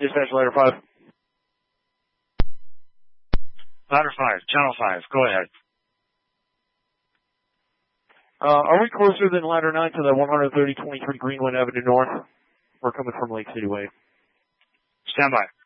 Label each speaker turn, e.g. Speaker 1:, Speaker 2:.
Speaker 1: Dispatch ladder 5.
Speaker 2: Ladder 5, channel 5, go ahead.
Speaker 1: Are we closer than ladder 9 to the 130-23 Greenwood Avenue North? We're coming from Lake City Way.
Speaker 2: Stand by.